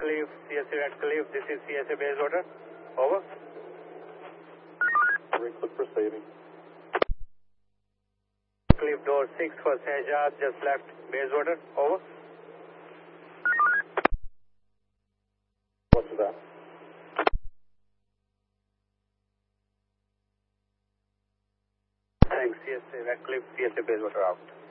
Ratcliffe, CSA Ratcliffe, this is CSA Bayswater. Over. Ratcliffe proceeding. Ratcliffe door 6 for Shahjad, just left Bayswater. Over. What's that? Thanks, CSA Ratcliffe, CSA Bayswater out.